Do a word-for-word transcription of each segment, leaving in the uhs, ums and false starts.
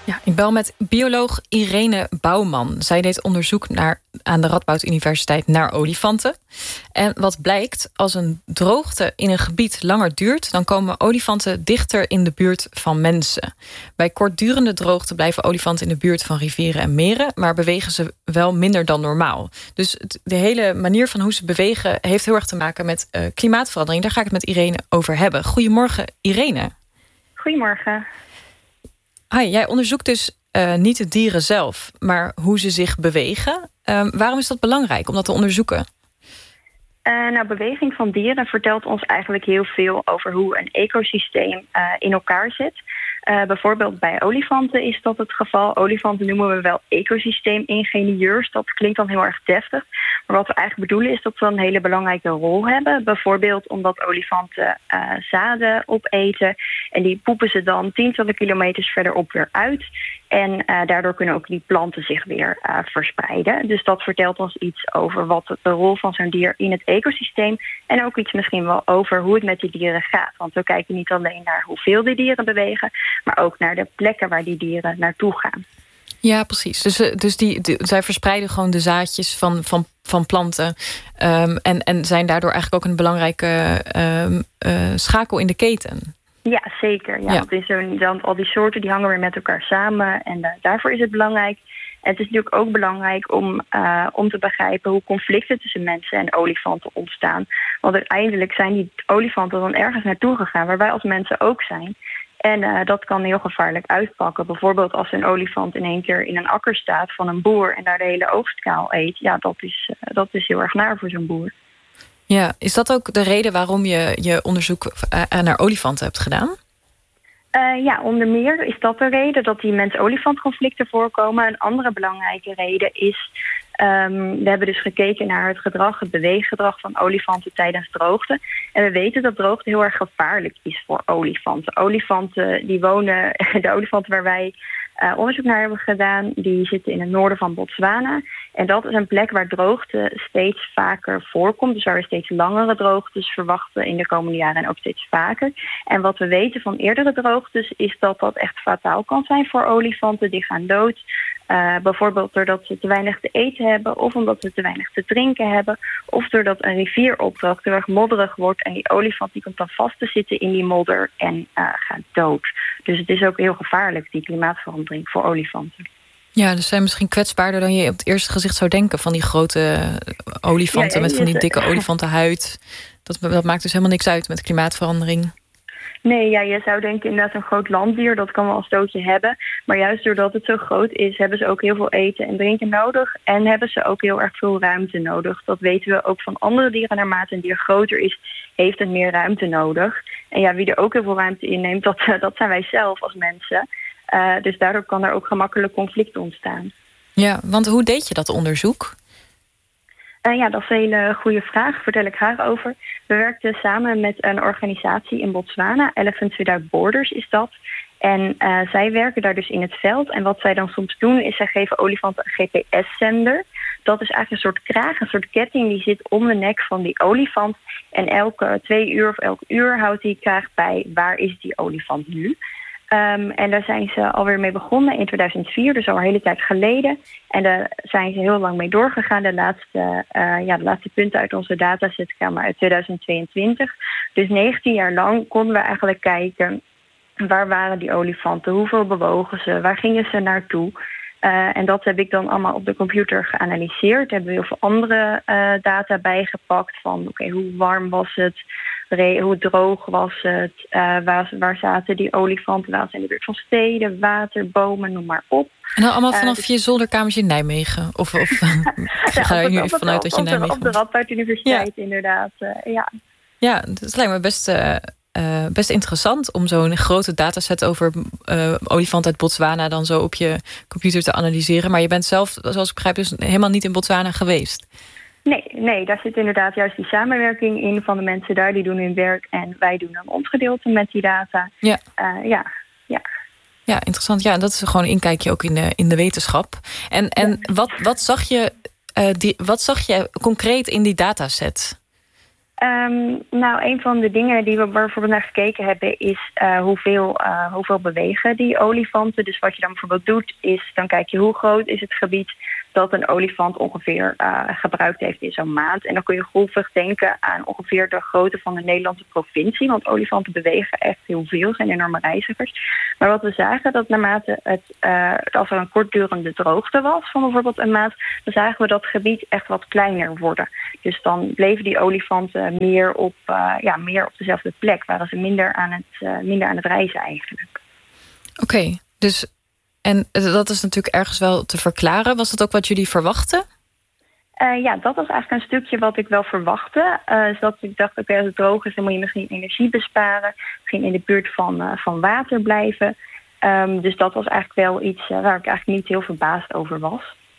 Ja, ik bel met bioloog Irene Bouwman. Zij deed onderzoek naar, aan de Radboud Universiteit naar olifanten. En wat blijkt, als een droogte in een gebied langer duurt, dan komen olifanten dichter in de buurt van mensen. Bij kortdurende droogte blijven olifanten in de buurt van rivieren en meren, maar bewegen ze wel minder dan normaal. Dus de hele manier van hoe ze bewegen heeft heel erg te maken met uh, klimaatverandering. Daar ga ik het met Irene over hebben. Goedemorgen, Irene. Goedemorgen. Hi, jij onderzoekt dus uh, niet de dieren zelf, maar hoe ze zich bewegen. Uh, waarom is dat belangrijk om dat te onderzoeken? Uh, nou, beweging van dieren vertelt ons eigenlijk heel veel over hoe een ecosysteem uh, in elkaar zit. Uh, bijvoorbeeld bij olifanten is dat het geval. Olifanten noemen we wel ecosysteemingenieurs. Dat klinkt dan heel erg deftig. Maar wat we eigenlijk bedoelen is dat ze een hele belangrijke rol hebben. Bijvoorbeeld omdat olifanten uh, zaden opeten. En die poepen ze dan tientallen kilometers verderop weer uit. En uh, daardoor kunnen ook die planten zich weer uh, verspreiden. Dus dat vertelt ons iets over wat de rol van zo'n dier in het ecosysteem. En ook iets misschien wel over hoe het met die dieren gaat. Want we kijken niet alleen naar hoeveel die dieren bewegen, maar ook naar de plekken waar die dieren naartoe gaan. Ja, precies. Dus, dus die, die, zij verspreiden gewoon de zaadjes van, van, van planten. Um, en, en zijn daardoor eigenlijk ook een belangrijke um, uh, schakel in de keten. Ja, zeker. Ja, ja. Want in zo'n, dan, al die soorten die hangen weer met elkaar samen. En uh, daarvoor is het belangrijk. En het is natuurlijk ook belangrijk om, uh, om te begrijpen hoe conflicten tussen mensen en olifanten ontstaan. Want uiteindelijk zijn die olifanten dan ergens naartoe gegaan waar wij als mensen ook zijn. En uh, dat kan heel gevaarlijk uitpakken. Bijvoorbeeld als een olifant in één keer in een akker staat van een boer en daar de hele oogstkaal eet. Ja, dat is, uh, dat is heel erg naar voor zo'n boer. Ja, is dat ook de reden waarom je je onderzoek naar olifanten hebt gedaan? Uh, ja, onder meer is dat de reden dat die mens-olifantconflicten voorkomen. Een andere belangrijke reden is, um, we hebben dus gekeken naar het gedrag, het beweeggedrag van olifanten tijdens droogte. En we weten dat droogte heel erg gevaarlijk is voor olifanten. Olifanten die wonen, de olifanten waar wij uh, onderzoek naar hebben gedaan, die zitten in het noorden van Botswana. En dat is een plek waar droogte steeds vaker voorkomt. Dus waar we steeds langere droogtes verwachten in de komende jaren en ook steeds vaker. En wat we weten van eerdere droogtes is dat dat echt fataal kan zijn voor olifanten. Die gaan dood. Uh, bijvoorbeeld doordat ze te weinig te eten hebben, of omdat ze te weinig te drinken hebben, of doordat een rivier opdroogt, heel erg modderig wordt en die olifant die komt dan vast te zitten in die modder en uh, gaat dood. Dus het is ook heel gevaarlijk, die klimaatverandering, voor olifanten. Ja, dus zijn misschien kwetsbaarder dan je op het eerste gezicht zou denken, van die grote olifanten ja, ja, met van die dikke olifantenhuid. Dat, dat maakt dus helemaal niks uit met klimaatverandering. Nee, ja, je zou denken inderdaad een groot landdier, dat kan wel een stootje hebben. Maar juist doordat het zo groot is, hebben ze ook heel veel eten en drinken nodig. En hebben ze ook heel erg veel ruimte nodig. Dat weten we ook van andere dieren. Naarmate een dier groter is, heeft het meer ruimte nodig. En ja, wie er ook heel veel ruimte inneemt, dat, dat zijn wij zelf als mensen. Uh, dus daardoor kan er ook gemakkelijk conflict ontstaan. Ja, want hoe deed je dat onderzoek? Uh, ja, dat is een hele goede vraag. Daar vertel ik graag over. We werkten samen met een organisatie in Botswana. Elephants Without Borders is dat. En uh, zij werken daar dus in het veld. En wat zij dan soms doen is, zij geven olifanten een G P S-zender. Dat is eigenlijk een soort kraag, een soort ketting die zit om de nek van die olifant. En elke twee uur of elk uur houdt die kraag bij, waar is die olifant nu? Um, en daar zijn ze alweer mee begonnen in tweeduizend vier, dus al een hele tijd geleden. En daar zijn ze heel lang mee doorgegaan. De laatste, uh, ja, de laatste punten uit onze dataset kwamen uit tweeduizend tweeëntwintig. Dus negentien jaar lang konden we eigenlijk kijken, waar waren die olifanten? Hoeveel bewogen ze? Waar gingen ze naartoe? Uh, en dat heb ik dan allemaal op de computer geanalyseerd. Daar hebben we heel veel andere uh, data bijgepakt van oké, okay, hoe warm was het? Hoe droog was het? Uh, waar, waar zaten die olifanten? Waar ze in de buurt van steden, water, bomen, noem maar op. En dan allemaal vanaf uh, dus... je zolderkamertje in Nijmegen? Of, of ja, ga je nu even vanuit dat je in Nijmegen Op de Radboud Universiteit, ja. Inderdaad. Uh, ja. ja, dat lijkt me best, uh, uh, best interessant om zo'n grote dataset over uh, olifanten uit Botswana dan zo op je computer te analyseren. Maar je bent zelf, zoals ik begrijp, dus helemaal niet in Botswana geweest. Nee, nee, daar zit inderdaad juist die samenwerking in van de mensen daar. Die doen hun werk en wij doen dan ons gedeelte met die data. Ja, uh, ja, ja. Ja, interessant. Ja, dat is gewoon een inkijkje ook in de, in de wetenschap. En, en ja. wat, wat, zag je, uh, die, wat zag je concreet in die dataset? Um, nou, een van de dingen die we bijvoorbeeld naar gekeken hebben is uh, hoeveel, uh, hoeveel bewegen die olifanten. Dus wat je dan bijvoorbeeld doet is, dan kijk je hoe groot is het gebied dat een olifant ongeveer uh, gebruikt heeft in zo'n maand. En dan kun je grofweg denken aan ongeveer de grootte van de Nederlandse provincie. Want olifanten bewegen echt heel veel, zijn enorme reizigers. Maar wat we zagen, dat naarmate het, uh, als er een kortdurende droogte was van bijvoorbeeld een maand, dan zagen we dat gebied echt wat kleiner worden. Dus dan bleven die olifanten meer op, uh, ja, meer op dezelfde plek. Waren ze minder aan het, uh, minder aan het reizen eigenlijk. Oké, okay, dus en dat is natuurlijk ergens wel te verklaren. Was dat ook wat jullie verwachten? Uh, ja, dat was eigenlijk een stukje wat ik wel verwachtte. Uh, dus dat ik dacht, oké, okay, als het droog is, dan moet je misschien energie besparen. Misschien in de buurt van, uh, van water blijven. Um, dus dat was eigenlijk wel iets uh, waar ik eigenlijk niet heel verbaasd over was.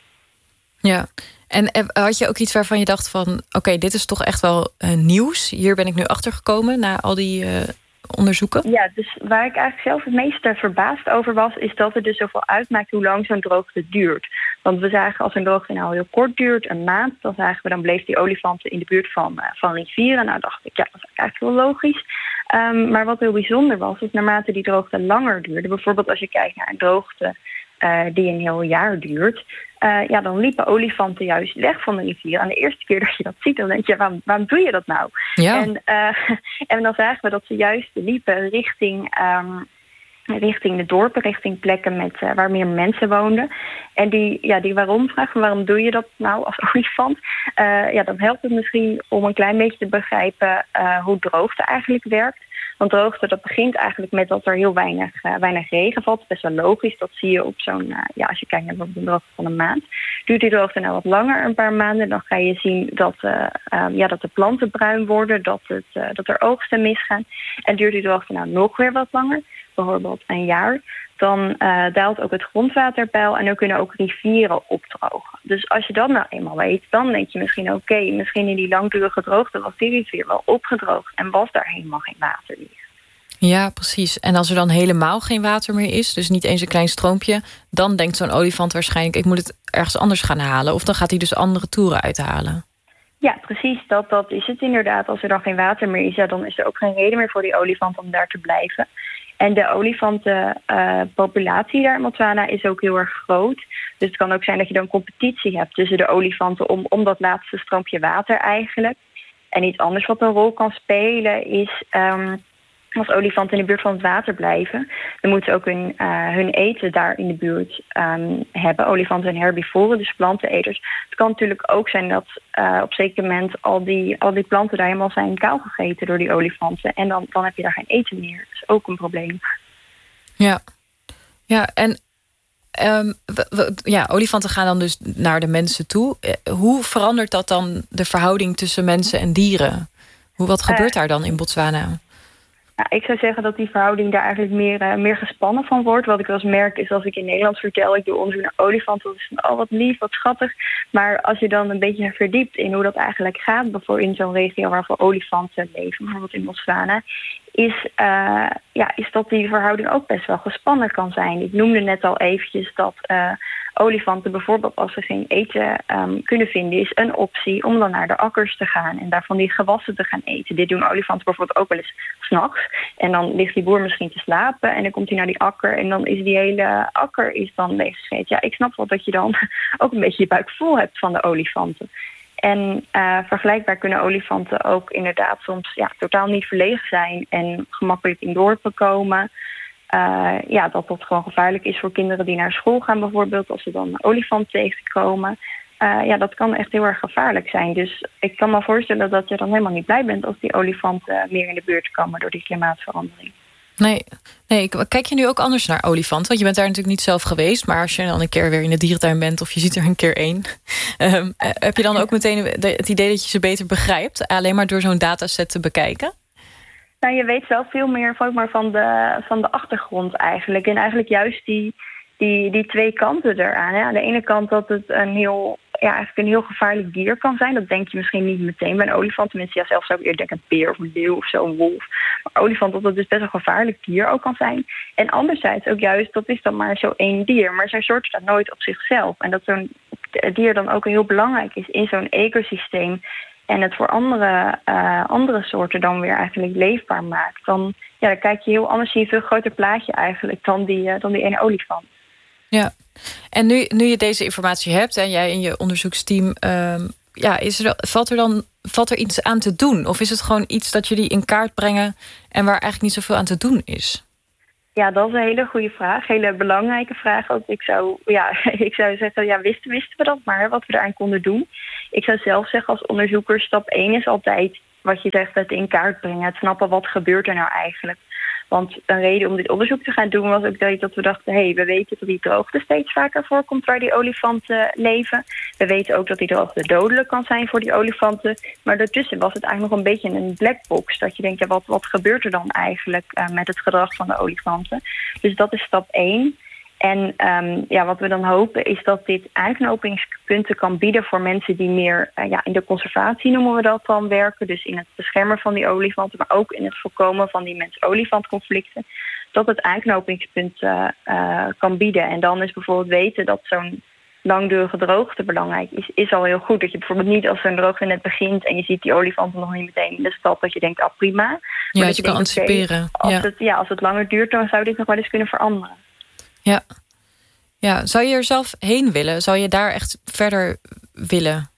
Ja, en had je ook iets waarvan je dacht van, oké, okay, dit is toch echt wel uh, nieuws. Hier ben ik nu achtergekomen na al die uh, onderzoeken. Ja, dus waar ik eigenlijk zelf het meest verbaasd over was, is dat het dus zoveel uitmaakt hoe lang zo'n droogte duurt. Want we zagen als een droogte nou heel kort duurt, een maand, dan zagen we dan bleef die olifanten in de buurt van, uh, van rivieren. Nou dacht ik, ja, dat is eigenlijk wel logisch. Um, maar wat heel bijzonder was, is naarmate die droogte langer duurde, bijvoorbeeld als je kijkt naar een droogte Uh, die een heel jaar duurt, uh, ja, dan liepen olifanten juist weg van de rivier. En de eerste keer dat je dat ziet, dan denk je, waarom, waarom doe je dat nou? Ja. En, uh, en dan zagen we dat ze juist liepen richting, um, richting de dorpen, richting plekken met, uh, waar meer mensen woonden. En die, ja, die waarom vraag van waarom doe je dat nou als olifant? Uh, ja, dan helpt het misschien om een klein beetje te begrijpen uh, hoe droogte eigenlijk werkt. Want droogte, dat begint eigenlijk met dat er heel weinig, uh, weinig regen valt. Best wel logisch, dat zie je op zo'n, uh, ja, als je kijkt naar bijvoorbeeld een droogte van een maand. Duurt die droogte nou wat langer, een paar maanden, dan ga je zien dat, uh, um, ja, dat de planten bruin worden, dat, het, uh, dat er oogsten misgaan. En duurt die droogte nou nog weer wat langer, bijvoorbeeld een jaar, dan uh, daalt ook het grondwaterpeil en dan kunnen ook rivieren opdrogen. Dus als je dat nou eenmaal weet, dan denk je misschien, oké, okay, misschien in die langdurige droogte was die rivier wel opgedroogd en was daar helemaal geen water meer. Ja, precies. En als er dan helemaal geen water meer is, dus niet eens een klein stroompje, dan denkt zo'n olifant waarschijnlijk, ik moet het ergens anders gaan halen. Of dan gaat hij dus andere toeren uithalen. Ja, precies. Dat, dat is het inderdaad. Als er dan geen water meer is, ja, dan is er ook geen reden meer voor die olifant om daar te blijven. En de olifantenpopulatie uh, daar in Botswana is ook heel erg groot. Dus het kan ook zijn dat je dan competitie hebt tussen de olifanten om, om dat laatste stroompje water eigenlijk. En iets anders wat een rol kan spelen is, Um, als olifanten in de buurt van het water blijven, dan moeten ze ook hun, uh, hun eten daar in de buurt um, hebben. Olifanten zijn herbivoren, dus planteneters. Het kan natuurlijk ook zijn dat uh, op een zeker moment al die, al die planten daar helemaal zijn kaal gegeten door die olifanten. En dan, dan heb je daar geen eten meer. Dat is ook een probleem. Ja, ja en um, we, we, ja, olifanten gaan dan dus naar de mensen toe. Hoe verandert dat dan de verhouding tussen mensen en dieren? Hoe, wat gebeurt uh, daar dan in Botswana? Nou, ik zou zeggen dat die verhouding daar eigenlijk meer, uh, meer gespannen van wordt. Wat ik wel eens merk is als ik in Nederland vertel, ik doe onderzoek naar olifanten, dat is van, oh wat lief, wat schattig. Maar als je dan een beetje verdiept in hoe dat eigenlijk gaat, bijvoorbeeld in zo'n regio waar veel olifanten leven, bijvoorbeeld in Botswana, is, uh, ja, is dat die verhouding ook best wel gespannen kan zijn. Ik noemde net al eventjes dat uh, olifanten bijvoorbeeld als ze geen eten um, kunnen vinden, is een optie om dan naar de akkers te gaan en daarvan die gewassen te gaan eten. Dit doen olifanten bijvoorbeeld ook wel eens 's nachts. En dan ligt die boer misschien te slapen en dan komt hij naar die akker en dan is die hele akker is dan leeggegeten. Ja, ik snap wel dat je dan ook een beetje je buik vol hebt van de olifanten. En uh, vergelijkbaar kunnen olifanten ook inderdaad soms ja, totaal niet verlegen zijn en gemakkelijk in dorpen komen. Uh, ja, dat dat gewoon gevaarlijk is voor kinderen die naar school gaan bijvoorbeeld, als ze dan een olifant tegenkomen. Uh, ja, dat kan echt heel erg gevaarlijk zijn. Dus ik kan me voorstellen dat je dan helemaal niet blij bent als die olifanten meer in de buurt komen door die klimaatverandering. Nee, nee, kijk je nu ook anders naar olifanten? Want je bent daar natuurlijk niet zelf geweest, maar als je dan een keer weer in de dierentuin bent of je ziet er een keer één, um, heb je dan ook meteen het idee dat je ze beter begrijpt, alleen maar door zo'n dataset te bekijken? Nou, je weet wel veel meer van, van, de, van de achtergrond eigenlijk. En eigenlijk juist die, die, die twee kanten eraan. Hè. Aan de ene kant dat het een heel, ja, eigenlijk een heel gevaarlijk dier kan zijn. Dat denk je misschien niet meteen bij een olifant. Tenminste, ja, zelf zou ik eerder denken een beer of een leeuw of zo, een wolf. Maar olifant, dat het dus best een gevaarlijk dier ook kan zijn. En anderzijds ook juist, dat is dan maar zo één dier. Maar zijn soort staat nooit op zichzelf. En dat zo'n dier dan ook heel belangrijk is in zo'n ecosysteem, en het voor andere, uh, andere soorten dan weer eigenlijk leefbaar maakt, dan, ja, dan kijk je heel anders, zie je een veel groter plaatje eigenlijk dan die, uh, dan die ene olifant. Ja, en nu, nu je deze informatie hebt en jij in je onderzoeksteam, uh, ja, is er, valt, er dan, valt er iets aan te doen? Of is het gewoon iets dat jullie in kaart brengen en waar eigenlijk niet zoveel aan te doen is? Ja, dat is een hele goede vraag. Hele belangrijke vraag ook. Ik zou, ja, ik zou zeggen, ja, wisten, wisten we dat maar, wat we daaraan konden doen. Ik zou zelf zeggen als onderzoeker, stap één is altijd wat je zegt, het in kaart brengen. Het snappen, wat gebeurt er nou eigenlijk. Want een reden om dit onderzoek te gaan doen was ook dat we dachten, hé, hey, we weten dat die droogte steeds vaker voorkomt waar die olifanten leven. We weten ook dat die droogte dodelijk kan zijn voor die olifanten. Maar daartussen was het eigenlijk nog een beetje een blackbox. Dat je denkt, ja, wat, wat gebeurt er dan eigenlijk uh, met het gedrag van de olifanten? Dus dat is stap één. En um, ja, wat we dan hopen is dat dit aanknopingspunten kan bieden voor mensen die meer uh, ja, in de conservatie, noemen we dat dan, werken. Dus in het beschermen van die olifanten, maar ook in het voorkomen van die mens-olifantconflicten. Dat het aanknopingspunt uh, uh, kan bieden. En dan is bijvoorbeeld weten dat zo'n langdurige droogte belangrijk is, is al heel goed. Dat je bijvoorbeeld niet als zo'n droogte net begint en je ziet die olifanten nog niet meteen in de stad, dat je denkt, ah prima. Maar ja, dat je, je kan denkt, anticiperen. Okay, als, ja. Het, ja, als het langer duurt, dan zou dit nog wel eens kunnen veranderen. Ja. Ja, zou je er zelf heen willen? Zou je daar echt verder willen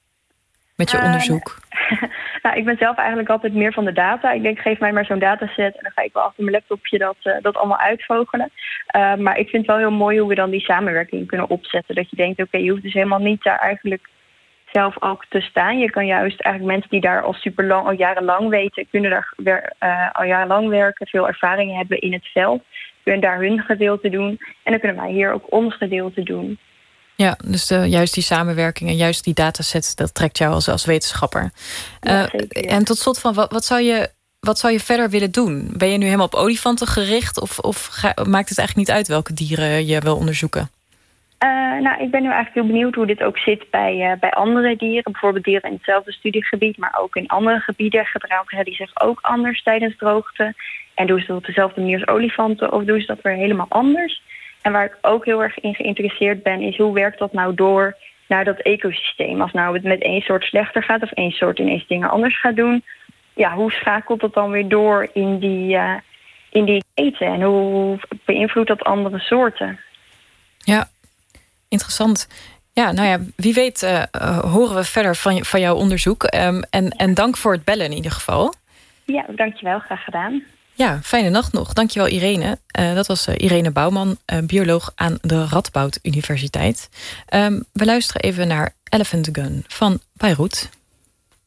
met je uh, onderzoek? Nou, ik ben zelf eigenlijk altijd meer van de data. Ik denk, geef mij maar zo'n dataset en dan ga ik wel achter mijn laptopje dat, uh, dat allemaal uitvogelen. Uh, maar ik vind het wel heel mooi hoe we dan die samenwerking kunnen opzetten. Dat je denkt, oké, okay, je hoeft dus helemaal niet daar eigenlijk zelf ook te staan. Je kan juist eigenlijk mensen die daar al super lang, al jarenlang weten, kunnen daar weer, uh, al jarenlang werken, veel ervaring hebben in het veld, kunnen daar hun gedeelte doen en dan kunnen wij hier ook ons gedeelte doen. Ja, dus de, juist die samenwerking en juist die dataset, dat trekt jou als, als wetenschapper. Ja, uh, zeker, ja. En tot slot van, wat, wat, zou je, wat zou je verder willen doen? Ben je nu helemaal op olifanten gericht of, of ga, maakt het eigenlijk niet uit welke dieren je wil onderzoeken? Uh, nou, ik ben nu eigenlijk heel benieuwd hoe dit ook zit bij, uh, bij andere dieren. Bijvoorbeeld dieren in hetzelfde studiegebied, maar ook in andere gebieden. Gedragen die zich ook anders tijdens droogte. En doen ze dat op dezelfde manier als olifanten of doen ze dat weer helemaal anders? En waar ik ook heel erg in geïnteresseerd ben, is hoe werkt dat nou door naar dat ecosysteem? Als nou het met één soort slechter gaat of één soort ineens dingen anders gaat doen, ja, hoe schakelt dat dan weer door in die, uh, in die eten? En hoe beïnvloedt dat andere soorten? Ja, interessant. Ja, nou ja, wie weet uh, uh, horen we verder van, van jouw onderzoek. Um, en, en dank voor het bellen in ieder geval. Ja, dankjewel. Graag gedaan. Ja, fijne nacht nog. Dankjewel Irene. Uh, dat was uh, Irene Bouwman, uh, bioloog aan de Radboud Universiteit. Um, we luisteren even naar Elephant Gun van Beirut.